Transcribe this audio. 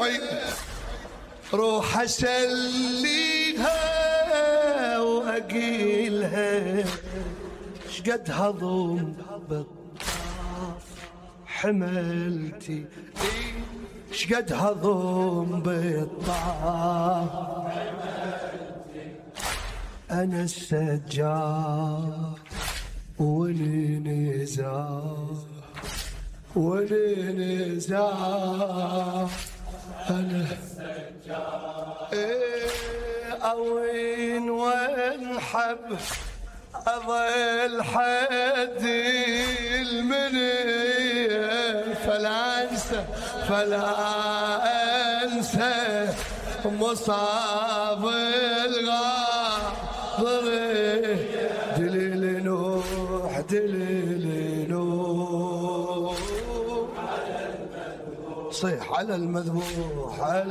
دمعي روح اسليها واقيلها شقد هضم بالطاف حملتي شقد هضم بالطاف انا السجار ولنزار ولنزار انا أوين وانحب أظل حد المنية فلا أنسى مصاب الغاضر دليل نوح دليل نوح صيح على المذبوح